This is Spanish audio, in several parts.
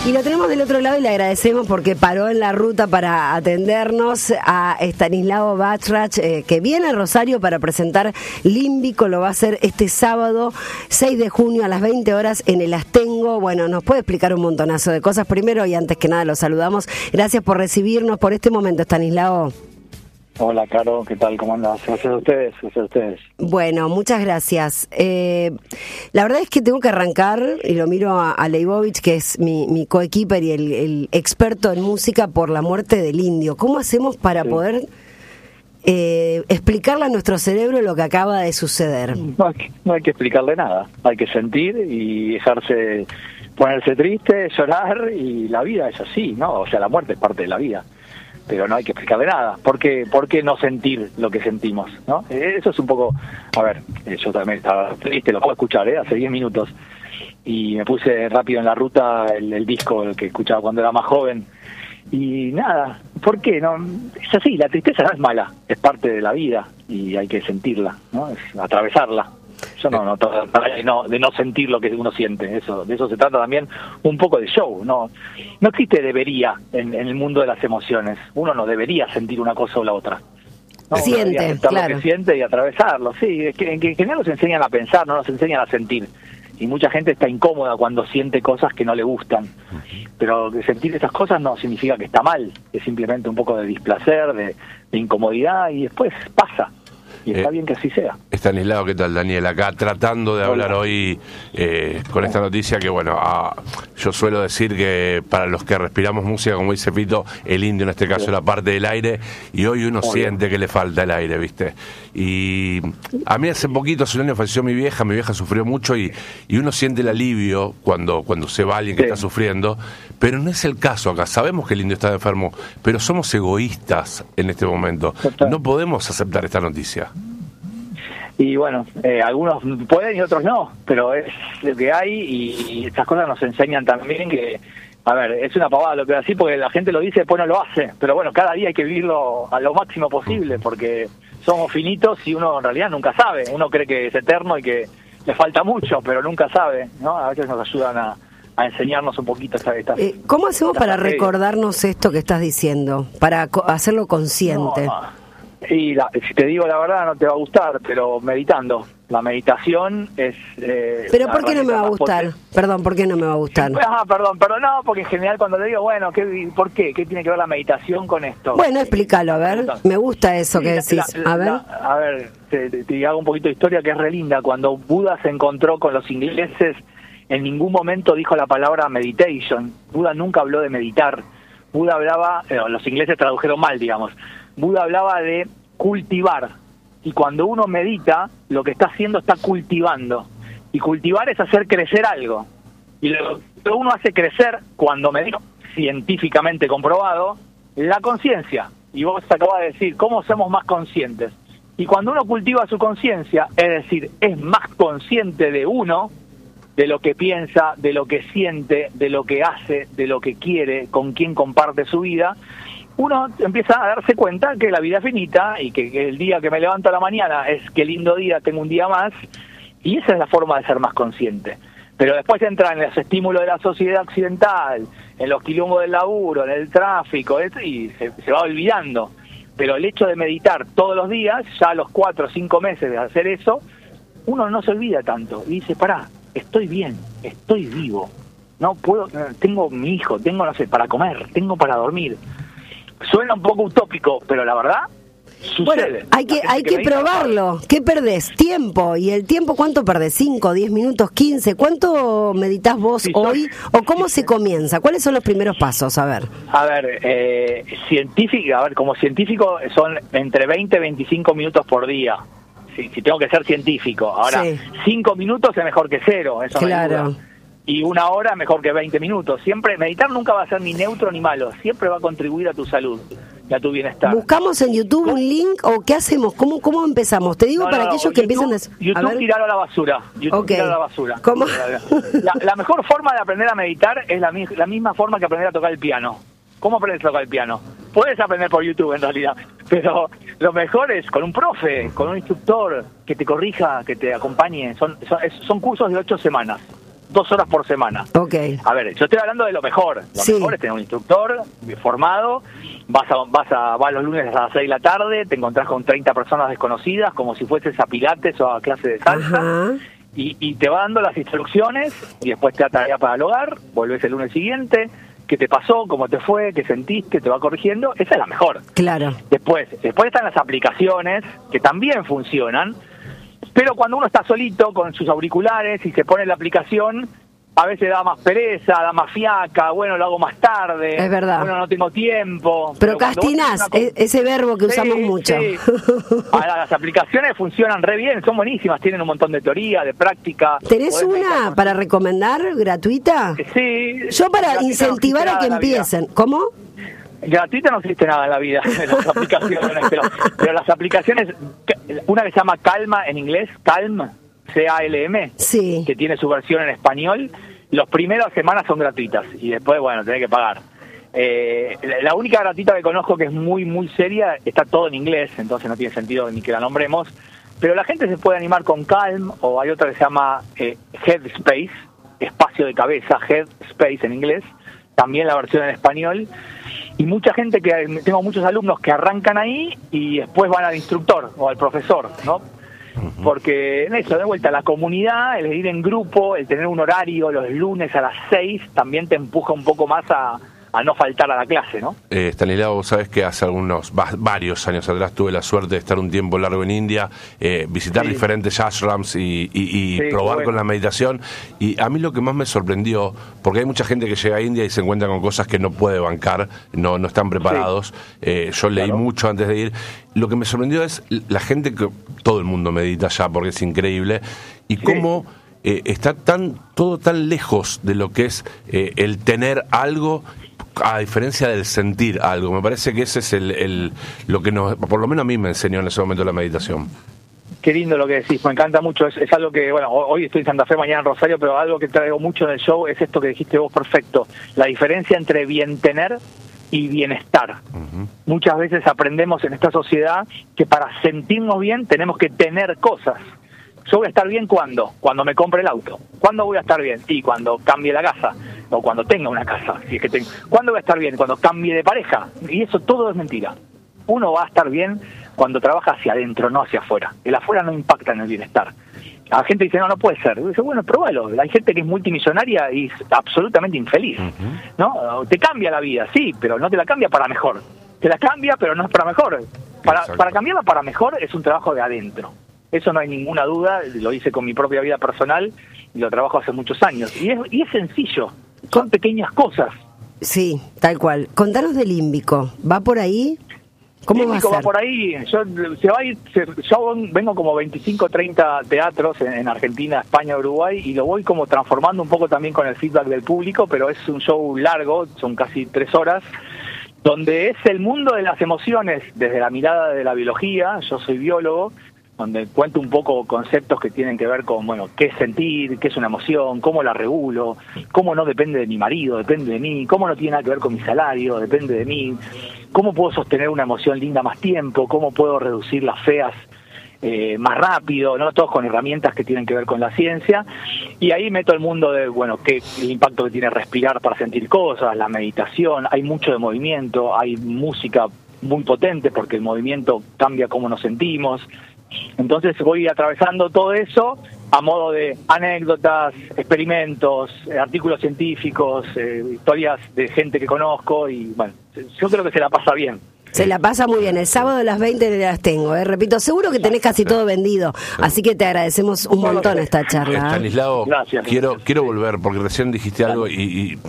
Y lo tenemos del otro lado y le agradecemos porque paró en la ruta para atendernos a Estanislao Batrach, que viene a Rosario para presentar Límbico. Lo va a hacer este sábado 6 de junio a las 20 horas en el Astengo. Bueno, nos puede explicar un montonazo de cosas. Primero y antes que nada lo saludamos. Gracias por recibirnos por este momento, Estanislao. Hola, Caro, ¿qué tal? ¿Cómo andas? Gracias a ustedes. Bueno, muchas gracias. La verdad es que tengo que arrancar, y lo miro a Leibovich, que es mi coequiper y el experto en música, por la muerte del Indio. ¿Cómo hacemos para poder explicarle a nuestro cerebro lo que acaba de suceder? No hay que explicarle nada. Hay que sentir y ponerse triste, llorar, y la vida es así, ¿no? O sea, la muerte es parte de la vida. Pero no hay que explicarle nada. ¿Por qué no sentir lo que sentimos, no? Eso es un poco... A ver, yo también estaba triste, lo puedo escuchar, hace 10 minutos. Y me puse rápido en la ruta el disco el que escuchaba cuando era más joven. Y nada, ¿por qué? No, es así, la tristeza no es mala, es parte de la vida y hay que sentirla, ¿no? Es atravesarla. Yo de no sentir lo que uno siente, de eso se trata también un poco de show. No existe debería en el mundo de las emociones. Uno no debería sentir una cosa o la otra. No, siente, claro. Lo que siente y atravesarlo. Sí, es que en general nos enseñan a pensar, no nos enseñan a sentir. Y mucha gente está incómoda cuando siente cosas que no le gustan. Pero que sentir esas cosas no significa que está mal, es simplemente un poco de displacer, de incomodidad, y después pasa. Y está bien que así sea. Estanislao, ¿qué tal? Daniel, acá tratando de hablar hoy con esta noticia que, bueno, yo suelo decir que para los que respiramos música, como dice Pito, el indio en este caso es la parte del aire, y hoy uno siente que le falta el aire, ¿viste? Y a mí hace un año falleció mi vieja sufrió mucho y uno siente el alivio cuando se va alguien que está sufriendo, pero no es el caso acá. Sabemos que el indio está enfermo, pero somos egoístas en este momento. No podemos aceptar esta noticia. Y bueno, algunos pueden y otros no, pero es lo que hay, y estas cosas nos enseñan también que, a ver, es una pavada lo que voy a decir porque la gente lo dice, después no lo hace, pero bueno, cada día hay que vivirlo a lo máximo posible porque somos finitos y uno en realidad nunca sabe. Uno cree que es eterno y que le falta mucho, pero nunca sabe, ¿no? A veces nos ayudan a enseñarnos un poquito estas ¿Cómo hacemos para recordarnos esto que estás diciendo? Para hacerlo consciente. Y si te digo la verdad no te va a gustar, pero meditando. La meditación es... ¿Pero por qué no me va a gustar? Perdón, ¿por qué no me va a gustar? Perdón, pero no, porque en general cuando te digo, bueno, ¿por qué? ¿Qué tiene que ver la meditación con esto? Bueno, explícalo, a ver. Me gusta eso que decís. A ver. Te hago un poquito de historia que es re linda. Cuando Buda se encontró con los ingleses, en ningún momento dijo la palabra meditation. Buda nunca habló de meditar. Buda hablaba, los ingleses tradujeron mal, digamos. Buda hablaba de cultivar, y cuando uno medita, lo que está haciendo está cultivando, y cultivar es hacer crecer algo, y lo que uno hace crecer cuando medita, científicamente comprobado, la conciencia. Y vos acabas de decir, ¿cómo somos más conscientes? Y cuando uno cultiva su conciencia, es decir, es más consciente de uno, de lo que piensa, de lo que siente, de lo que hace, de lo que quiere, con quién comparte su vida, uno empieza a darse cuenta que la vida es finita y que el día que me levanto a la mañana es qué lindo día, tengo un día más, y esa es la forma de ser más consciente. Pero después entra en los estímulos de la sociedad occidental, en los quilombos del laburo, en el tráfico, y se va olvidando. Pero el hecho de meditar todos los días, ya a los 4 o 5 meses de hacer eso, uno no se olvida tanto y dice, pará, estoy bien, estoy vivo, no puedo, tengo mi hijo, tengo, no sé, para comer, tengo para dormir. Suena un poco utópico, pero la verdad sucede. Bueno, hay que probarlo. ¿Qué perdés? Tiempo. ¿Y el tiempo cuánto perdés? 5, 10 minutos, 15. ¿Cuánto meditas vos hoy? ¿O cómo se comienza? ¿Cuáles son los primeros pasos? A ver, como científico son entre 20 y 25 minutos por día. Si tengo que ser científico. Ahora, 5 minutos es mejor que 0. Eso claro. Y 1 hora mejor que 20 minutos. Siempre, meditar nunca va a ser ni neutro ni malo. Siempre va a contribuir a tu salud y a tu bienestar. ¿Buscamos en YouTube un link o qué hacemos? ¿Cómo empezamos? Te digo para aquellos que empiezan a... YouTube tirarlo a la basura. Tirarlo a la basura. ¿Cómo? La mejor forma de aprender a meditar es la misma forma que aprender a tocar el piano. ¿Cómo aprendes a tocar el piano? Puedes aprender por YouTube en realidad, pero lo mejor es con un profe, con un instructor que te corrija, que te acompañe. Son cursos de 8 semanas. 2 horas por semana. Ok. A ver, yo estoy hablando de lo mejor. Lo mejor es tener un instructor formado, vas los lunes a las 6 de la tarde, te encontrás con 30 personas desconocidas, como si fueses a pilates o a clase de salsa, y te va dando las instrucciones, y después te da tarea para el hogar, volvés el lunes siguiente, qué te pasó, cómo te fue, qué sentiste, te va corrigiendo, esa es la mejor. Claro. Después están las aplicaciones, que también funcionan, pero cuando uno está solito con sus auriculares y se pone la aplicación, a veces da más pereza, da más fiaca, bueno, lo hago más tarde. Es verdad. Bueno, no tengo tiempo. Procrastinás, ese verbo que usamos mucho. Sí. Ahora, las aplicaciones funcionan re bien, son buenísimas, tienen un montón de teoría, de práctica. ¿Tenés una para recomendar, gratuita? Sí. Yo para incentivar a que empiecen. ¿Cómo? Gratuita no existe nada en la vida de las aplicaciones, pero las aplicaciones, una que se llama Calma en inglés, Calm, C-A-L-M, sí, que tiene su versión en español, las primeras semanas son gratuitas y después, bueno, tenés que pagar. La única gratuita que conozco que es muy, muy seria, está todo en inglés, entonces no tiene sentido ni que la nombremos, pero la gente se puede animar con Calm, o hay otra que se llama Headspace, espacio de cabeza, Headspace en inglés, también la versión en español, y mucha gente tengo muchos alumnos que arrancan ahí y después van al instructor o al profesor, ¿no? Porque en eso, de vuelta, la comunidad, el ir en grupo, el tener un horario los lunes a las 6, también te empuja un poco más a no faltar a la clase, ¿no? Stanislao, vos sabés que hace varios años atrás tuve la suerte de estar un tiempo largo en India, visitar diferentes ashrams y probar con la meditación, y a mí lo que más me sorprendió, porque hay mucha gente que llega a India y se encuentra con cosas que no puede bancar, no están preparados, yo leí mucho antes de ir, lo que me sorprendió es la gente que todo el mundo medita allá porque es increíble, y cómo está todo tan lejos de lo que es el tener algo, a diferencia del sentir algo. Me parece que ese es lo que por lo menos a mí me enseñó en ese momento la meditación. Qué lindo lo que decís, me encanta mucho, es algo que, bueno, hoy estoy en Santa Fe, mañana en Rosario, pero algo que traigo mucho en el show es esto que dijiste vos perfecto, la diferencia entre bien tener y bienestar. Muchas veces aprendemos en esta sociedad que para sentirnos bien tenemos que tener cosas. Yo voy a estar bien cuando me compre el auto. ¿Cuándo voy a estar bien? Y cuando cambie la casa, o cuando tenga una casa, si es que tengo. ¿Cuándo voy a estar bien? Cuando cambie de pareja. Y eso todo es mentira. Uno va a estar bien cuando trabaja hacia adentro, no hacia afuera. El afuera no impacta en el bienestar. La gente dice, no puede ser. Dice, bueno, pruébalo. Hay gente que es multimillonaria y es absolutamente infeliz, ¿no? Te cambia la vida, sí, pero no te la cambia para mejor. Te la cambia, pero no es para mejor. Para cambiarla para mejor es un trabajo de adentro. Eso no hay ninguna duda, lo hice con mi propia vida personal y lo trabajo hace muchos años. Y es sencillo, son pequeñas cosas. Sí, tal cual. Contanos del Límbico, ¿va por ahí? ¿Cómo va a ser? Va por ahí, yo vengo como 25, 30 teatros en Argentina, España, Uruguay, y lo voy como transformando un poco también con el feedback del público, pero es un show largo, son casi 3 horas, donde es el mundo de las emociones, desde la mirada de la biología, yo soy biólogo, donde cuento un poco conceptos que tienen que ver con, bueno, qué es sentir, qué es una emoción, cómo la regulo, cómo no depende de mi marido, depende de mí, cómo no tiene nada que ver con mi salario, depende de mí, cómo puedo sostener una emoción linda más tiempo, cómo puedo reducir las feas más rápido, ¿no? Todos con herramientas que tienen que ver con la ciencia, y ahí meto el mundo de, bueno, el impacto que tiene respirar para sentir cosas, la meditación, hay mucho de movimiento, hay música muy potente porque el movimiento cambia cómo nos sentimos. Entonces voy atravesando todo eso a modo de anécdotas, experimentos, artículos científicos, historias de gente que conozco, y bueno, yo creo que se la pasa bien. Se la pasa muy bien. El sábado a las 20 las tengo, repito, seguro que tenés casi todo vendido, así que te agradecemos un montón esta charla. Stanislao, gracias. Quiero volver, porque recién dijiste algo y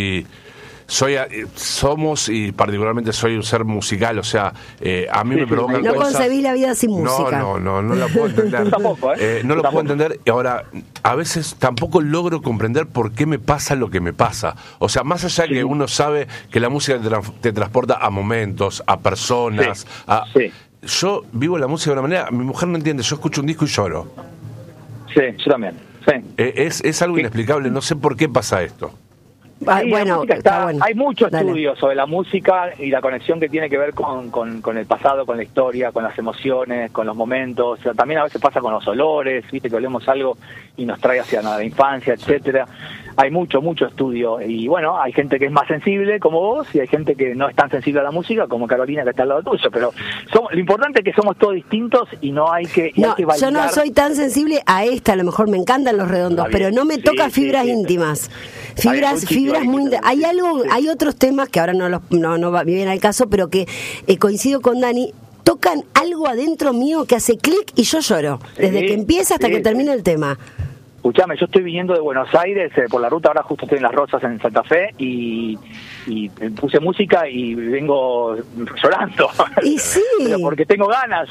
somos, y particularmente soy un ser musical, o sea, a mí me provocan no cosas. No concebí la vida sin música. No la puedo entender. Tampoco, no lo puedo entender, y ahora, a veces tampoco logro comprender por qué me pasa lo que me pasa. O sea, más allá que uno sabe que la música te transporta a momentos, a personas, yo vivo la música de una manera, mi mujer no entiende, yo escucho un disco y lloro. Sí, yo también. Sí. Es algo inexplicable, no sé por qué pasa esto. Sí, bueno, está bueno. Hay mucho Dale. estudio sobre la música y la conexión que tiene que ver con el pasado, con la historia, con las emociones, con los momentos. O sea, también a veces pasa con los olores, viste que olemos algo y nos trae hacia la infancia, etcétera. Hay mucho estudio y bueno, hay gente que es más sensible como vos y hay gente que no es tan sensible a la música como Carolina que está al lado tuyo, pero lo importante es que somos todos distintos y no hay que, No, hay que validar. yo no soy tan sensible a esta, a lo mejor me encantan los redondos, pero no me toca fibras íntimas. Fibras muy hay algo, hay otros temas que ahora no va bien al caso, pero que coincido con Dani, tocan algo adentro mío que hace clic y yo lloro, desde que empieza hasta que termina el tema. Escuchame, yo estoy viniendo de Buenos Aires por la ruta, ahora justo estoy en Las Rosas, en Santa Fe, y puse música y vengo llorando. Y sí. Pero porque tengo ganas.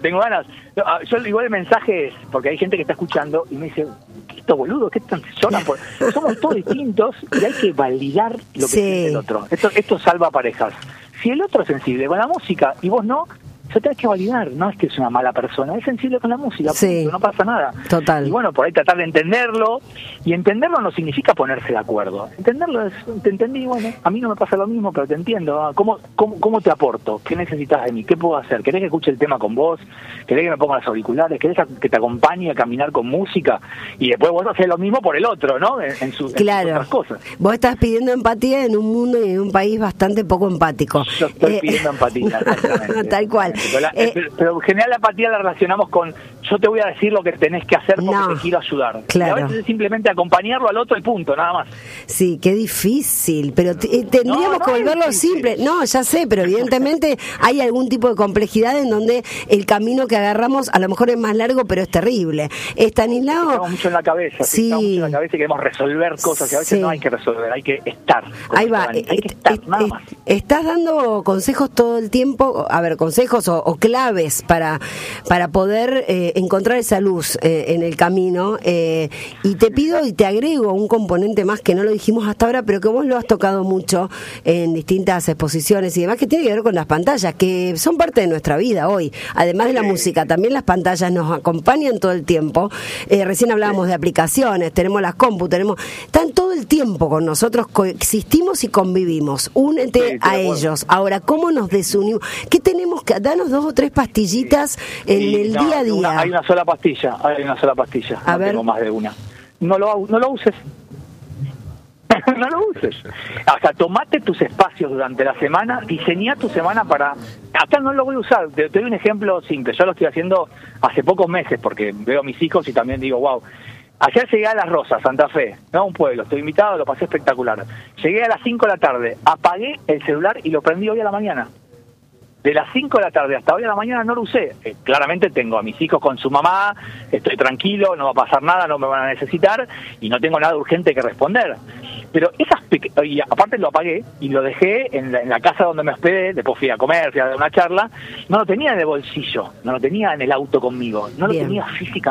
Yo igual el mensaje es, porque hay gente que está escuchando y me dice, ¿qué esto boludo? ¿Qué tan lloran? Somos todos distintos y hay que validar lo que siente el otro. Esto salva parejas. Si el otro es sensible con la música y vos no, se tenés que validar, no es que es una mala persona, es sensible con la música, punto, no pasa nada. Total. Y bueno, por ahí tratar de entenderlo, y entenderlo no significa ponerse de acuerdo. Entenderlo es, te entendí, bueno, a mí no me pasa lo mismo, pero te entiendo. ¿Cómo te aporto? ¿Qué necesitas de mí? ¿Qué puedo hacer? ¿Querés que escuche el tema con vos? ¿Querés que me ponga los auriculares? ¿Querés que te acompañe a caminar con música? Y después vos haces lo mismo por el otro, ¿no? En sus otras cosas. Vos estás pidiendo empatía en un mundo y en un país bastante poco empático. Yo estoy pidiendo empatía, exactamente. Tal cual. Pero en general la empatía la relacionamos con yo te voy a decir lo que tenés que hacer porque te quiero ayudar. Claro. Y a veces es simplemente acompañarlo al otro y punto, nada más. Sí, qué difícil, pero tendríamos que volverlo simple. No, ya sé, pero evidentemente hay algún tipo de complejidad en donde el camino que agarramos a lo mejor es más largo, pero es terrible. Estanislao... Estamos mucho en la cabeza, estamos mucho en la cabeza y queremos resolver cosas y a veces no hay que resolver, hay que estar. Ahí va, hay que estar, nada más. Estás dando consejos todo el tiempo, a ver, consejos o claves para poder encontrar esa luz en el camino, y te pido y te agrego un componente más que no lo dijimos hasta ahora, pero que vos lo has tocado mucho en distintas exposiciones y demás, que tiene que ver con las pantallas, que son parte de nuestra vida hoy, además de la música, también las pantallas nos acompañan todo el tiempo. Recién hablábamos de aplicaciones, tenemos las compu, están todo el tiempo con nosotros, coexistimos y convivimos. Únete a ellos. Ahora, ¿cómo nos desunimos? ¿Qué tenemos que danos 2 o 3 pastillitas en el día a día? Hay una sola pastilla, no tengo más de una. No lo uses. No lo uses. O sea, tomate tus espacios durante la semana, diseñá tu semana para... Acá no lo voy a usar, te doy un ejemplo simple. Yo lo estoy haciendo hace pocos meses porque veo a mis hijos y también digo, wow. Ayer llegué a Las Rosas, Santa Fe, ¿no? Un pueblo, estoy invitado, lo pasé espectacular. Llegué a las 5 de la tarde, apagué el celular y lo prendí hoy a la mañana. De las 5 de la tarde hasta hoy a la mañana no lo usé. Claramente tengo a mis hijos con su mamá, estoy tranquilo, no va a pasar nada, no me van a necesitar y no tengo nada urgente que responder. Pero y aparte lo apagué y lo dejé en la casa donde me hospedé, después fui a comer, fui a dar una charla, no lo tenía en el bolsillo, no lo tenía en el auto conmigo, no lo tenía físicamente.